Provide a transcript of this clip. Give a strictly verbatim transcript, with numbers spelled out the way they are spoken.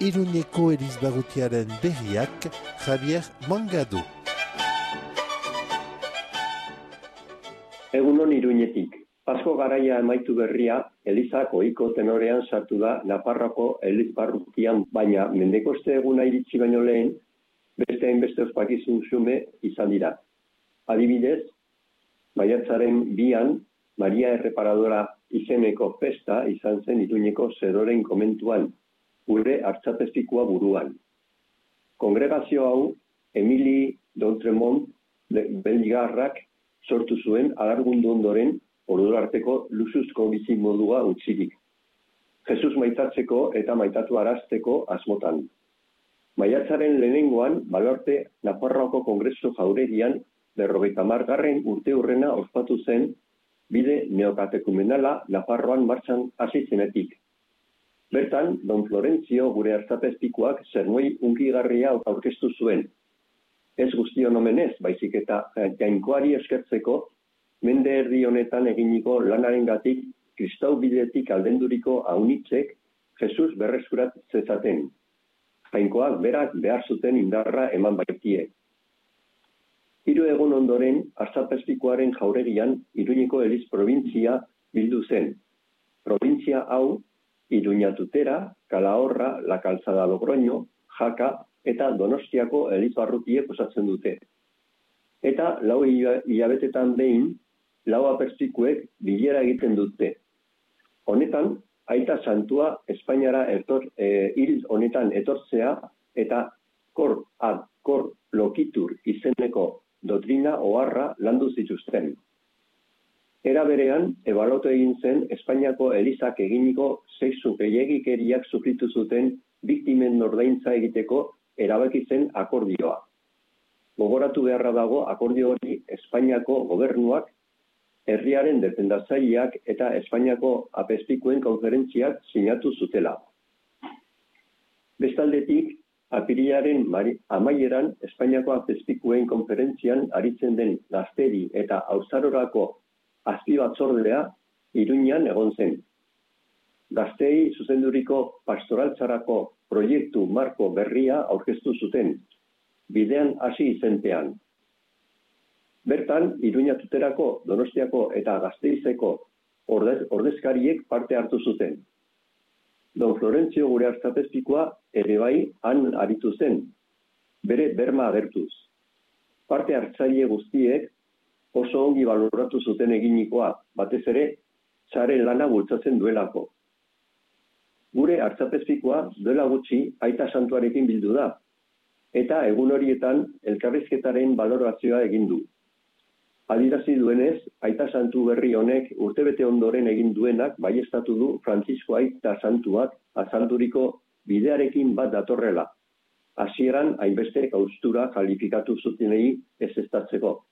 Iruñeko Elizbarrutiaren berriak Javier Mangado. Egunon Iruñetik. Pasko garaia emaitu berria, Elizak ohiko tenorean sartu da Nafarroako Elizbarrutian, baina mendekoste eguna iritsi baino lehen, beste hainbeste ospakizun xume izan dira. Adibidez, maiatzaren bian, Maria Erreparadora izeneko festa izan zen Iruñeko Zeroren komentuan, gure artzapezpikua buruan. Kongregazio hau, Emili Dontremont belgarrak sortu zuen alargundu ondoren ordura arteko luxuzko bizimodua utzirik. Jesus maitatzeko eta maitatu arazteko asmotan. Maiatzaren lehenengoan, Baluarte Nafarroako Kongresu Jauregian berrogeita hamargarren urte hurrena ospatu zen bide neokatekumenala Nafarroan martxan hasi zenetik. Bertan, Don Florentzio gure artzapezpikuak zernuei unkigarria aurkeztu zuen. Ez guztion omenez, baizik eta jainkoari eskertzeko, mende erdi honetan eginiko lanarengatik kristau bidetik aldenduriko aunitzek Jesus berreskurat zezaten. Jainkoak berak behar zuten indarra eman baitie. Hiru egun ondoren, artzapezpikuaren jauregian Iruñeko Eliz probintzia bildu zen. Probintzia hau, Iruña Tutera, Calahorra, La Calzada Logroño, Jaka eta Donostiako Elizbarrutiek osatzen dute. Eta lau hilabetetan behin, lau apezpikuek bilera egiten dute. Honetan, aita santua Espainiara etor, e, hil honetan etortzea eta kor ad kor lokitur izeneko doktrina oharra landu zituzten. Era berean, ebaluatu egin zen Espainiako Elizak eginiko sexu gehiegikeriak sufritu zuten biktimen ordaintza egiteko erabaki zen akordioa. Gogoratu beharra dago akordio hori Espainiako gobernuak, herriaren defendatzaileak eta Espainiako apezpikuen konferentziak sinatu zutela. Bestaldetik, apirilaren amaieran Espainiako apezpikuen konferentzian aritzen den Gazteri eta Haurtzarorako azpibatzordea Iruñan egon zen. Gaztei zuzenduriko pastoraltzarako proiektu marko berria aurkeztu zuten, bidean hasi izenpean. Bertan, Iruña Tuterako, Donostiako eta Gasteizeko ordez, ordezkariek parte hartu zuten. Don Florentzio gure artzapezpikoa ere bai han aritu zen, bere berma agertuz. Parte hartzaile guztiek oso ongi baloratu zuten eginikoa, batez ere, txaren lana bultzatzen duelako. Gure artzapezpikoa duela gutxi aita santuarekin bildu da, eta egun horietan elkarrizketaren balorazioa egin du. Adierazi duenez, aita santu berri honek urtebete ondoren egin duenak baieztatu du Frantzisko aita santuak azalduriko bidearekin bat datorrela. Hasieran hainbeste haustura kalifikatu zutenei ezeztatzeko.